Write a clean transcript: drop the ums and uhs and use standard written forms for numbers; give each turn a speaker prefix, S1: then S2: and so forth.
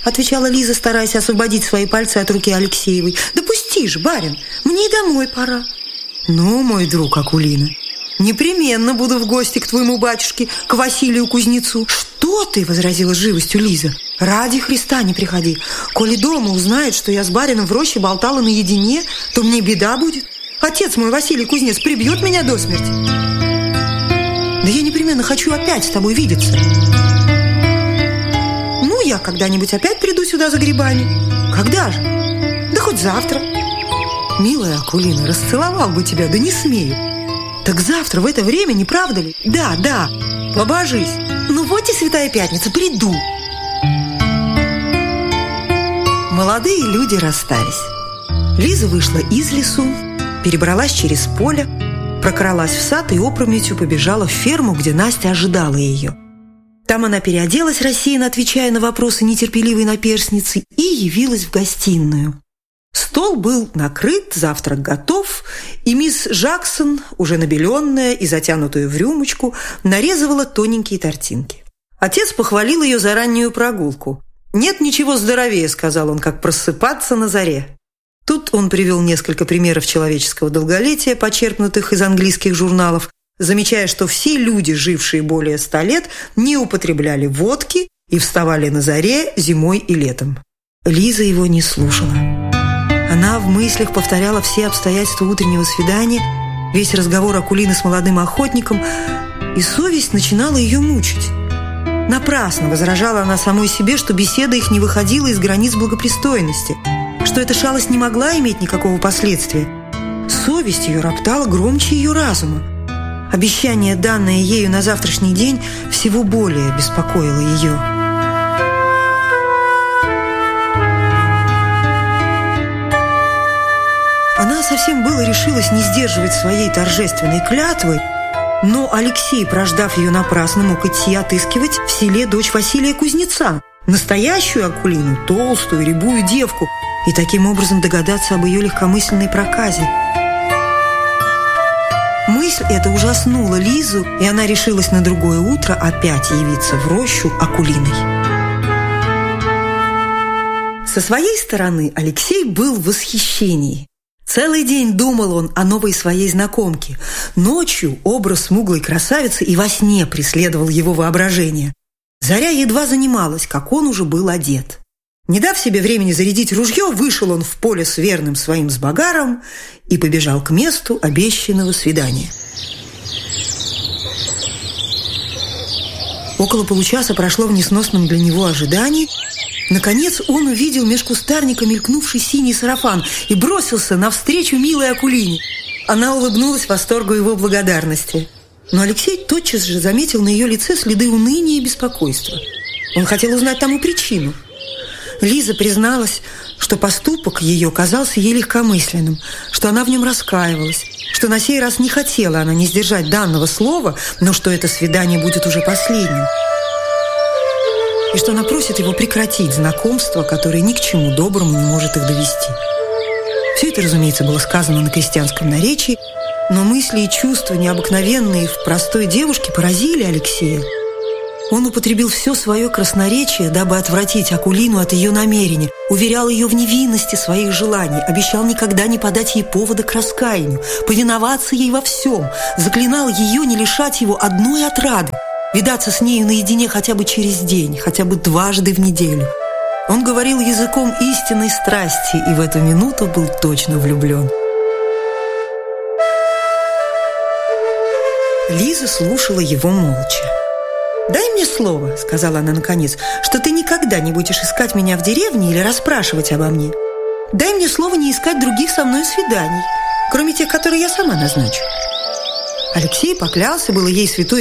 S1: отвечала Лиза, стараясь освободить свои пальцы от руки Алексеевой. «Да пусти ж, барин, мне и домой пора». «Ну, мой друг Акулина, непременно буду в гости к твоему батюшке, к Василию Кузнецу». «Что ты?» – возразила с живостью Лиза. «Ради Христа не приходи. Коли дома узнает, что я с барином в роще болтала наедине, то мне беда будет. Отец мой, Василий Кузнец, прибьет меня до смерти». «Да я непременно хочу опять с тобой видеться». «Ну, я когда-нибудь опять приду сюда за грибами». «Когда же?» «Да хоть завтра». «Милая Акулина, расцеловал бы тебя, да не смею». «Так завтра в это время, не правда ли?» «Да, побожись». «Ну вот и Святая Пятница, приду». Молодые люди расстались. Лиза вышла из лесу, перебралась через поле, прокралась в сад и опрометью побежала в ферму, где Настя ожидала ее. Там она переоделась, рассеянно отвечая на вопросы нетерпеливой наперсницы, и явилась в гостиную. Стол был накрыт, завтрак готов, и мисс Жаксон, уже набеленная и затянутую в рюмочку, нарезывала тоненькие тортинки. Отец похвалил ее за раннюю прогулку. «Нет ничего здоровее», — сказал он, — «как просыпаться на заре». Тут он привел несколько примеров человеческого долголетия, почерпнутых из английских журналов, замечая, что все люди, жившие более 100 лет, не употребляли водки и вставали на заре зимой и летом. Лиза его не слушала. Она в мыслях повторяла все обстоятельства утреннего свидания, весь разговор Акулины с молодым охотником, и совесть начинала ее мучить. Напрасно возражала она самой себе, что беседа их не выходила из границ благопристойности, что эта шалость не могла иметь никакого последствия. Совесть ее роптала громче ее разума. Обещание, данное ею на завтрашний день, всего более беспокоило ее. Она совсем было решилась не сдерживать своей торжественной клятвы, но Алексей, прождав ее напрасно, мог идти отыскивать в селе дочь Василия Кузнеца, настоящую Акулину, толстую, рябую девку, и таким образом догадаться об ее легкомысленной проказе. Мысль эта ужаснула Лизу, и она решилась на другое утро опять явиться в рощу Акулиной. Со своей стороны Алексей был в восхищении. Целый день думал он о новой своей знакомке. Ночью образ смуглой красавицы и во сне преследовал его воображение. Заря едва занималась, как он уже был одет. Не дав себе времени зарядить ружье, вышел он в поле с верным своим сбогаром и побежал к месту обещанного свидания. Около получаса прошло в несносном для него ожидании. Наконец он увидел меж кустарника мелькнувший синий сарафан и бросился навстречу милой Акулине. Она улыбнулась восторгу его благодарности. Но Алексей тотчас же заметил на ее лице следы уныния и беспокойства. Он хотел узнать тому причину. Лиза призналась, что поступок ее казался ей легкомысленным, что она в нем раскаивалась, что на сей раз не хотела она не сдержать данного слова, но что это свидание будет уже последним, и что она просит его прекратить знакомство, которое ни к чему доброму не может их довести. Все это, разумеется, было сказано на крестьянском наречии, но мысли и чувства, необыкновенные в простой девушке, поразили Алексея. Он употребил все свое красноречие, дабы отвратить Акулину от ее намерения, уверял ее в невинности своих желаний, обещал никогда не подать ей повода к раскаянию, повиноваться ей во всем, заклинал ее не лишать его одной отрады, видаться с нею наедине хотя бы через день, хотя бы дважды в неделю. Он говорил языком истинной страсти и в эту минуту был точно влюблен. Лиза слушала его молча. «Дай мне слово, — сказала она наконец, — что ты никогда не будешь искать меня в деревне или расспрашивать обо мне. Дай мне слово не искать других со мной свиданий, кроме тех, которые я сама назначу». Алексей поклялся было ей святой